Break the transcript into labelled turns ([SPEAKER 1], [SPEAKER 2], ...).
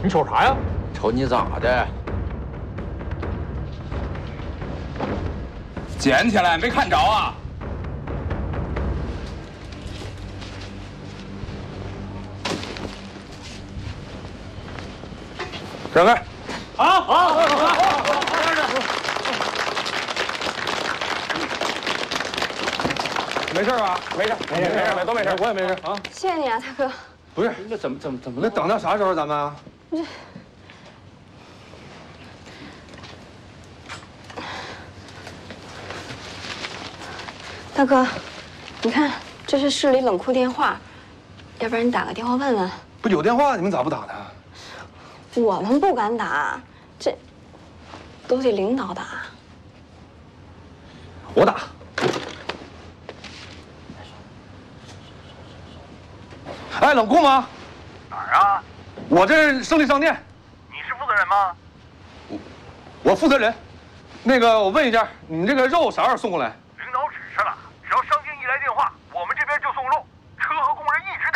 [SPEAKER 1] 你瞅啥呀？
[SPEAKER 2] 瞅你咋的？捡起来没看着啊？让开！
[SPEAKER 1] 好。
[SPEAKER 2] 没事吧？没事，都没事，我也没事啊。
[SPEAKER 3] 谢谢你啊，大哥。
[SPEAKER 2] 不是，那怎么了？那等到啥时候咱们啊？
[SPEAKER 3] 大哥，你看，这是市里冷库电话，要不然你打个电话问问。
[SPEAKER 4] 不有电话，你们咋不打呢？
[SPEAKER 3] 我们不敢打，这都得领导打。
[SPEAKER 4] 我打。哎，冷库吗？
[SPEAKER 5] 哪儿啊？
[SPEAKER 4] 我这是胜利商店。
[SPEAKER 5] 你是负责人吗？
[SPEAKER 4] 我负责人。那个，我问一下，你这个肉啥时候送过来？